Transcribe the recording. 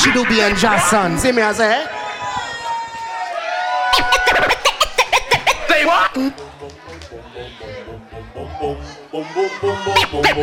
She do be and Jason. See me as a Say what?